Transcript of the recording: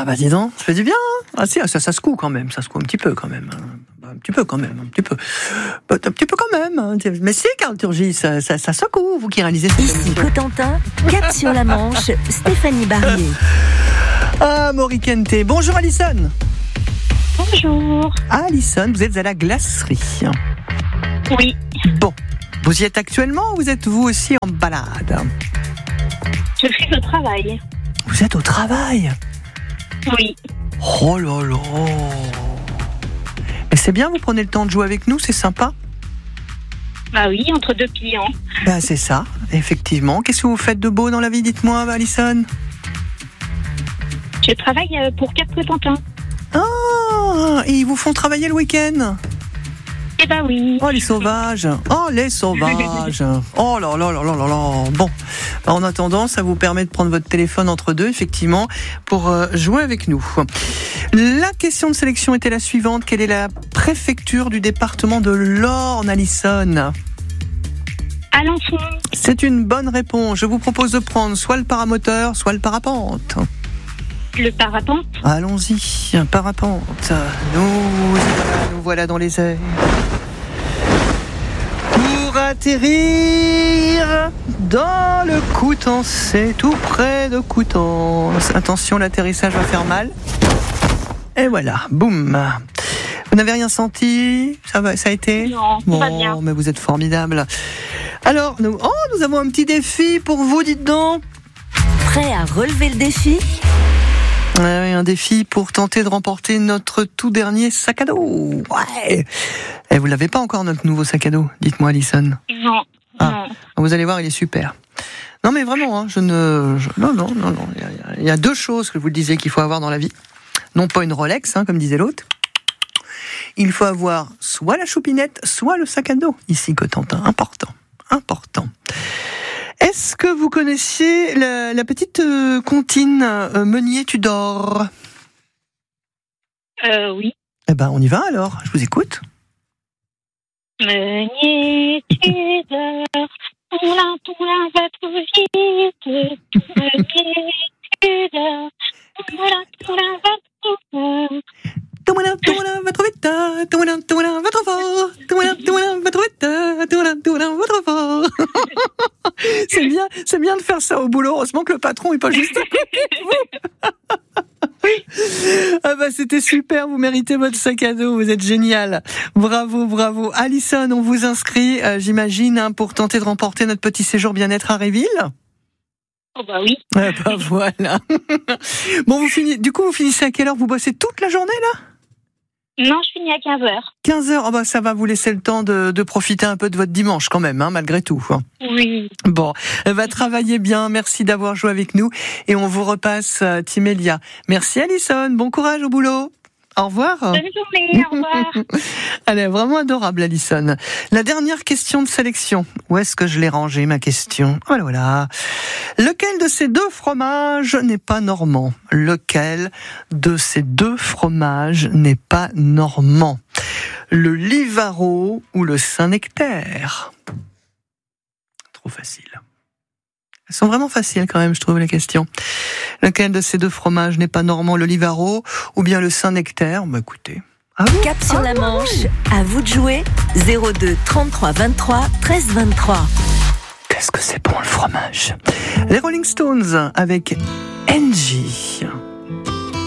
Ah bah dis donc, ça fait du bien. Ah si, ça secoue quand même, ça secoue un petit peu quand même. Un petit peu quand même. Mais si, Carl Turgis, ça secoue, vous qui réalisez cette Ici émission. Cotentin, cap sur la Manche, Stéphanie Barrier. Ah, Morikente. Bonjour Alison. Bonjour. Alison, vous êtes à la glacerie. Oui. Bon, vous y êtes actuellement ou vous êtes vous aussi en balade? Je suis au travail. Vous êtes au travail? Oui. Oh là là. Mais c'est bien, vous prenez le temps de jouer avec nous, c'est sympa. Bah oui, entre deux clients. Ben c'est ça, effectivement. Qu'est-ce que vous faites de beau dans la vie, dites-moi, Alison? Je travaille pour Cap Cotentin. Ah, et ils vous font travailler le week-end? Eh bah oui. Oh les sauvages. Oh les sauvages. Oh là là là là là là. Bon, en attendant, ça vous permet de prendre votre téléphone entre deux, effectivement, pour jouer avec nous. La question de sélection était la suivante. Quelle est la préfecture du département de l'Orne, Alison? Alençon. C'est une bonne réponse. Je vous propose de prendre soit le paramoteur, soit le parapente. Le parapente. Allons-y, un parapente. Nous voilà dans les airs. Pour atterrir dans le Coutançais, tout près de Coutances. Attention, l'atterrissage va faire mal. Et voilà, boum. Vous n'avez rien senti? Ça a été? Non, bon, pas bien. Mais vous êtes formidable. Alors, nous avons un petit défi pour vous, dites donc. Prêt à relever le défi? Un défi pour tenter de remporter notre tout dernier sac à dos. Ouais. Et vous l'avez pas encore, notre nouveau sac à dos? Dites-moi, Alison. Non. Ah, vous allez voir, il est super. Non, mais vraiment, non. Il y a deux choses, que vous le disiez, qu'il faut avoir dans la vie. Non pas une Rolex, comme disait l'autre. Il faut avoir soit la choupinette, soit le sac à dos. Ici, Cotentin. Important. Est-ce que vous connaissiez la petite comptine Meunier tu dors? Oui. Eh ben, on y va alors. Je vous écoute. Meunier, tu dors. Poulain va trop vite. Meunier, tu dors. Poulain va trop fort. Ton moulin va trop vite, ton moulin va trop fort, ton moulin va trop vite, ton moulin va trop fort. C'est bien de faire ça au boulot. Heureusement que le patron est pas juste à côté de vous. Ah bah c'était super, vous méritez votre sac à dos, vous êtes génial. Bravo. Alison, on vous inscrit, j'imagine, pour tenter de remporter notre petit séjour bien-être à Réville. Oh bah oui. Ah bah voilà. Bon, vous finissez à quelle heure? Vous bossez toute la journée là? Non, je finis à 15h. 15h, oh bah ça va vous laisser le temps de profiter un peu de votre dimanche quand même, malgré tout. Oui. Bon, travaillez bien, merci d'avoir joué avec nous et on vous repasse Timélia. Merci Alison, bon courage au boulot. Au revoir. Bonne journée, au revoir. Elle est vraiment adorable, Alison. La dernière question de sélection. Où est-ce que je l'ai rangée, ma question? Voilà. Lequel de ces deux fromages n'est pas normand? Lequel de ces deux fromages n'est pas normand? Le Livaro ou le Saint-Nectaire? Trop facile. Elles sont vraiment faciles quand même, je trouve, les questions. Lequel de ces deux fromages n'est pas normand, le Livaro ou bien le Saint-Nectaire? Bah écoutez. Cap sur la Manche, à vous de jouer. 02 33 23 13 23. Qu'est-ce que c'est bon le fromage? Les Rolling Stones avec Angie.